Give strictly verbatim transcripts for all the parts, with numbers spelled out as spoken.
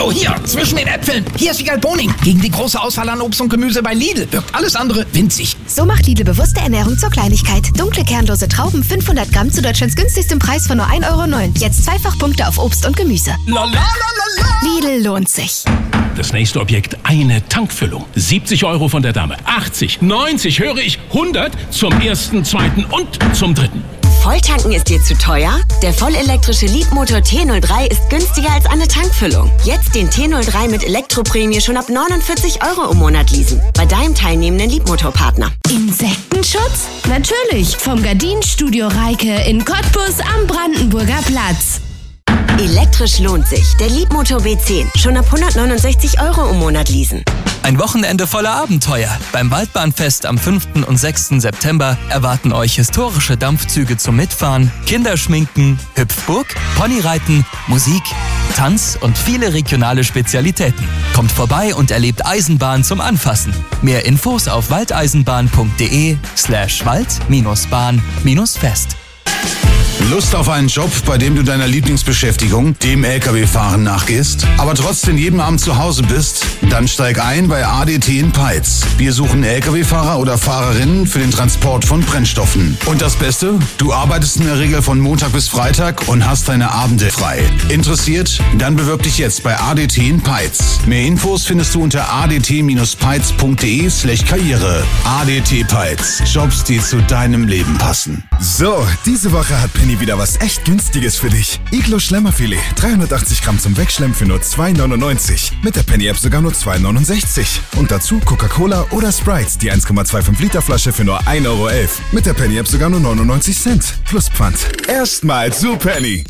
Oh, hier, zwischen den Äpfeln. Hier ist Wiegald Boning. Gegen die große Auswahl an Obst und Gemüse bei Lidl wirkt alles andere winzig. So macht Lidl bewusste Ernährung zur Kleinigkeit. Dunkle kernlose Trauben fünfhundert Gramm zu Deutschlands günstigstem Preis von nur ein Euro neun. Jetzt zweifach Punkte auf Obst und Gemüse. La, la, la, la, la. Lidl lohnt sich. Das nächste Objekt, eine Tankfüllung. siebzig Euro von der Dame, achtzig, neunzig, höre ich, hundert zum ersten, zweiten und zum dritten. Volltanken ist dir zu teuer? Der vollelektrische Leapmotor T null drei ist günstiger als eine Tankfüllung. Jetzt den T null drei mit Elektroprämie schon ab neunundvierzig Euro im Monat leasen. Bei deinem teilnehmenden Leapmotor-Partner. Insektenschutz? Natürlich, vom Gardinenstudio Reike in Cottbus am Brandenburger Platz. Elektrisch lohnt sich. Der Leapmotor B zehn. Schon ab hundertneunundsechzig Euro im Monat leasen. Ein Wochenende voller Abenteuer. Beim Waldbahnfest am fünften und sechsten September erwarten euch historische Dampfzüge zum Mitfahren, Kinderschminken, Hüpfburg, Ponyreiten, Musik, Tanz und viele regionale Spezialitäten. Kommt vorbei und erlebt Eisenbahn zum Anfassen. Mehr Infos auf waldeisenbahn.de slash wald-bahn-fest. Lust auf einen Job, bei dem du deiner Lieblingsbeschäftigung, dem L K W-Fahren, nachgehst, aber trotzdem jeden Abend zu Hause bist? Dann steig ein bei A D T in Peitz. Wir suchen L K W-Fahrer oder Fahrerinnen für den Transport von Brennstoffen. Und das Beste? Du arbeitest in der Regel von Montag bis Freitag und hast deine Abende frei. Interessiert? Dann bewirb dich jetzt bei A D T in Peitz. Mehr Infos findest du unter adt-peitz.de slash karriere. A D T Peitz. Jobs, die zu deinem Leben passen. So, diese Woche hat Penny wieder was echt Günstiges für dich. Iglo Schlemmerfilet, dreihundertachtzig Gramm zum Wegschlemmen für nur zwei neunundneunzig. Mit der Penny-App sogar nur zwei neunundsechzig. Und dazu Coca-Cola oder Sprite, die eins Komma fünfundzwanzig Liter Flasche für nur ein Euro elf. Mit der Penny-App sogar nur neunundneunzig Cent. Plus Pfand. Erstmal zu Penny.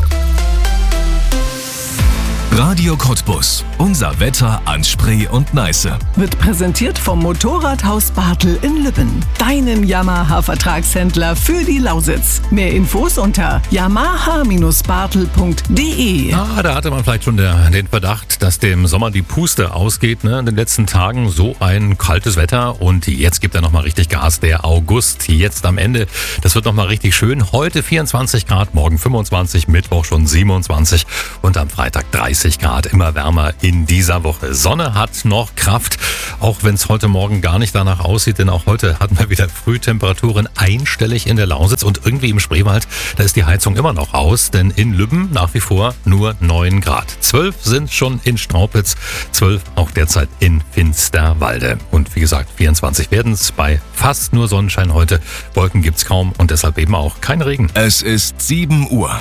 Radio Cottbus. Unser Wetter an Spree und Neiße. Wird präsentiert vom Motorradhaus Bartel in Lübben. Deinem Yamaha-Vertragshändler für die Lausitz. Mehr Infos unter yamaha Bindestrich bartel Punkt de. Ah, da hatte man vielleicht schon der, den Verdacht, dass dem Sommer die Puste ausgeht. Ne? In den letzten Tagen so ein kaltes Wetter und jetzt gibt er nochmal richtig Gas. Der August jetzt am Ende. Das wird nochmal richtig schön. Heute vierundzwanzig Grad, morgen fünfundzwanzig, Mittwoch schon siebenundzwanzig und am Freitag dreißig Grad, immer wärmer in dieser Woche. Sonne hat noch Kraft, auch wenn es heute Morgen gar nicht danach aussieht, denn auch heute hatten wir wieder Frühtemperaturen einstellig in der Lausitz und irgendwie im Spreewald, da ist die Heizung immer noch aus, denn in Lübben nach wie vor nur neun Grad. zwölf sind schon in Straupitz, zwölf auch derzeit in Finsterwalde. Und wie gesagt, vierundzwanzig werden es bei fast nur Sonnenschein heute. Wolken gibt's kaum und deshalb eben auch kein Regen. Es ist sieben Uhr.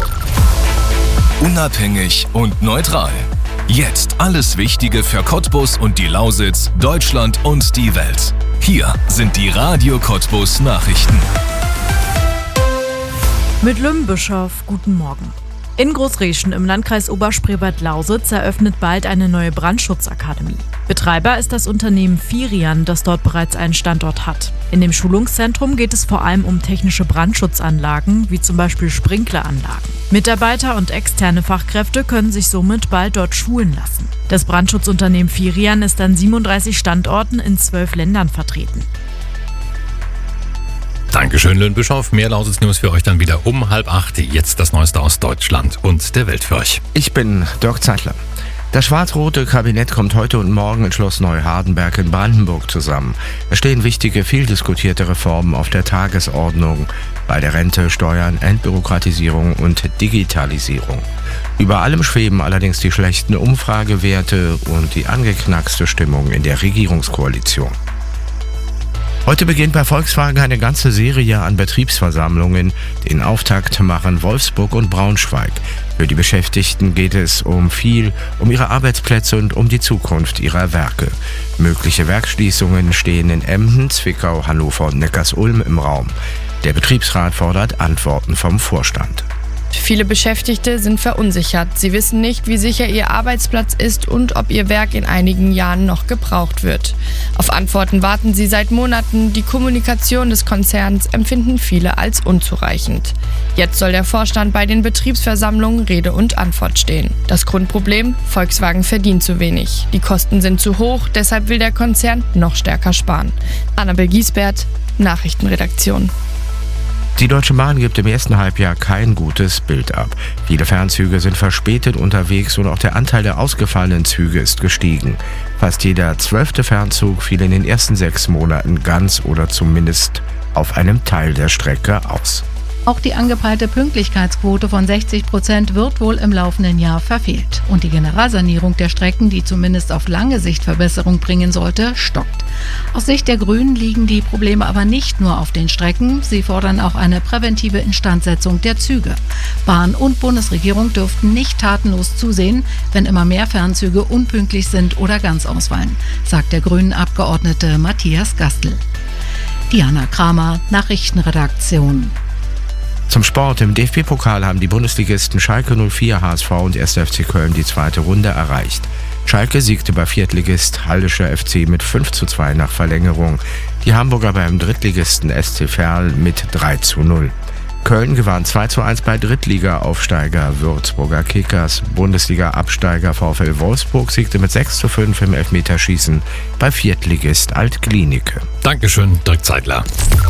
Unabhängig und neutral. Jetzt alles Wichtige für Cottbus und die Lausitz, Deutschland und die Welt. Hier sind die Radio Cottbus Nachrichten. Mit Lümbischof, guten Morgen. In Großreschen im Landkreis Oberspreewald-Lausitz eröffnet bald eine neue Brandschutzakademie. Betreiber ist das Unternehmen Firian, das dort bereits einen Standort hat. In dem Schulungszentrum geht es vor allem um technische Brandschutzanlagen, wie zum Beispiel Sprinkleranlagen. Mitarbeiter und externe Fachkräfte können sich somit bald dort schulen lassen. Das Brandschutzunternehmen Firian ist an siebenunddreißig Standorten in zwölf Ländern vertreten. Dankeschön, Lümbischof. Mehr Lausitz-News für euch dann wieder um halb acht. Jetzt das Neueste aus Deutschland und der Welt für euch. Ich bin Dirk Zeitler. Das schwarz-rote Kabinett kommt heute und morgen in Schloss Neuhardenberg in Brandenburg zusammen. Es stehen wichtige, viel diskutierte Reformen auf der Tagesordnung bei der Rente, Steuern, Entbürokratisierung und Digitalisierung. Über allem schweben allerdings die schlechten Umfragewerte und die angeknackste Stimmung in der Regierungskoalition. Heute beginnt bei Volkswagen eine ganze Serie an Betriebsversammlungen. Den Auftakt machen Wolfsburg und Braunschweig. Für die Beschäftigten geht es um viel, um ihre Arbeitsplätze und um die Zukunft ihrer Werke. Mögliche Werksschließungen stehen in Emden, Zwickau, Hannover und Neckarsulm im Raum. Der Betriebsrat fordert Antworten vom Vorstand. Viele Beschäftigte sind verunsichert. Sie wissen nicht, wie sicher ihr Arbeitsplatz ist und ob ihr Werk in einigen Jahren noch gebraucht wird. Auf Antworten warten sie seit Monaten. Die Kommunikation des Konzerns empfinden viele als unzureichend. Jetzt soll der Vorstand bei den Betriebsversammlungen Rede und Antwort stehen. Das Grundproblem: Volkswagen verdient zu wenig. Die Kosten sind zu hoch, deshalb will der Konzern noch stärker sparen. Annabel Giesbert, Nachrichtenredaktion. Die Deutsche Bahn gibt im ersten Halbjahr kein gutes Bild ab. Viele Fernzüge sind verspätet unterwegs und auch der Anteil der ausgefallenen Züge ist gestiegen. Fast jeder zwölfte Fernzug fiel in den ersten sechs Monaten ganz oder zumindest auf einem Teil der Strecke aus. Auch die angepeilte Pünktlichkeitsquote von sechzig Prozent wird wohl im laufenden Jahr verfehlt. Und die Generalsanierung der Strecken, die zumindest auf lange Sicht Verbesserung bringen sollte, stockt. Aus Sicht der Grünen liegen die Probleme aber nicht nur auf den Strecken. Sie fordern auch eine präventive Instandsetzung der Züge. Bahn und Bundesregierung dürften nicht tatenlos zusehen, wenn immer mehr Fernzüge unpünktlich sind oder ganz ausfallen, sagt der Grünen-Abgeordnete Matthias Gastl. Diana Kramer, Nachrichtenredaktion. Zum Sport. Im D F B-Pokal haben die Bundesligisten Schalke null vier, H S V und erster F C Köln die zweite Runde erreicht. Schalke siegte bei Viertligist Hallischer F C mit fünf zu zwei nach Verlängerung. Die Hamburger beim Drittligisten S C Verl mit drei zu null. Köln gewann zwei zu eins bei Drittliga-Aufsteiger Würzburger Kickers. Bundesliga-Absteiger VfL Wolfsburg siegte mit sechs zu fünf im Elfmeterschießen bei Viertligist Alt-Glienicke. Dankeschön, Dirk Zeitler.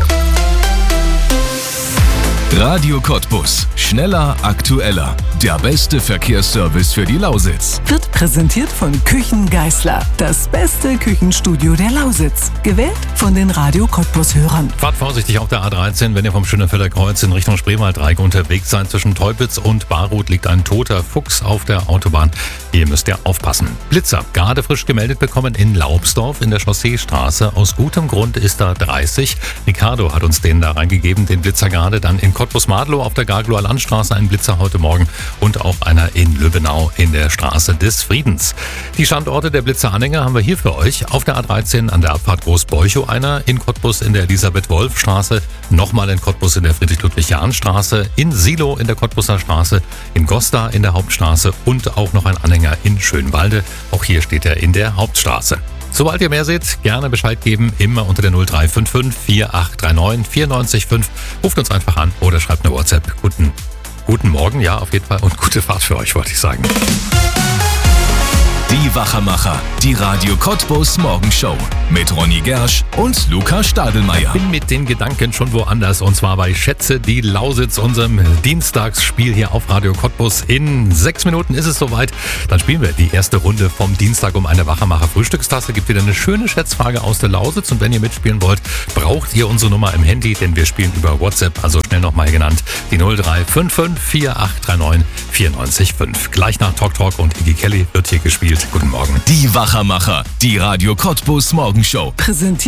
Radio Cottbus. Schneller, aktueller. Der beste Verkehrsservice für die Lausitz. Wird präsentiert von Küchen Geisler. Das beste Küchenstudio der Lausitz. Gewählt von den Radio Cottbus-Hörern. Fahrt vorsichtig auf der A dreizehn, wenn ihr vom Schönefelder Kreuz in Richtung Spreewaldreieck unterwegs seid. Zwischen Teupitz und Barroth liegt ein toter Fuchs auf der Autobahn. Hier müsst ihr aufpassen. Blitzer, gerade frisch gemeldet bekommen in Laubsdorf in der Chausseestraße. Aus gutem Grund ist da dreißig. Ricardo hat uns den da reingegeben, den Blitzer gerade. Dann in Cottbus-Madlow auf der Garglower Landstraße ein Blitzer heute Morgen und auch einer in Lübbenau in der Straße des Friedens. Die Standorte der Blitzeranhänger haben wir hier für euch. Auf der A dreizehn an der Abfahrt Großbeuchow einer, in Cottbus in der Elisabeth-Wolf-Straße, nochmal in Cottbus in der Friedrich-Ludwig-Jahn-Straße, in Silo in der Cottbuser Straße, in Goslar in der Hauptstraße und auch noch ein Anhänger in Schönwalde. Auch hier steht er in der Hauptstraße. Sobald ihr mehr seht, gerne Bescheid geben, immer unter der null drei fünf fünf vier acht drei neun vier neun fünf. Ruft uns einfach an oder schreibt eine WhatsApp. Guten, guten Morgen, ja, auf jeden Fall. Und gute Fahrt für euch, wollte ich sagen. Die Wachermacher, die Radio Cottbus Morgenshow mit Ronny Gersch und Luca Stadelmeier. Ich bin mit den Gedanken schon woanders und zwar bei Schätze die Lausitz, unserem Dienstagsspiel hier auf Radio Cottbus. In sechs Minuten ist es soweit. Dann spielen wir die erste Runde vom Dienstag um eine Wachermacher Frühstückstasse. Gibt wieder eine schöne Schätzfrage aus der Lausitz und wenn ihr mitspielen wollt, braucht ihr unsere Nummer im Handy, denn wir spielen über WhatsApp, also schnell nochmal genannt, die null drei fünf fünf vier acht drei neun vier neun fünf. Gleich nach Talk Talk und Iggy Kelly wird hier gespielt. Guten Morgen. Die Wachermacher, die Radio Cottbus Morgenshow. Präsentiert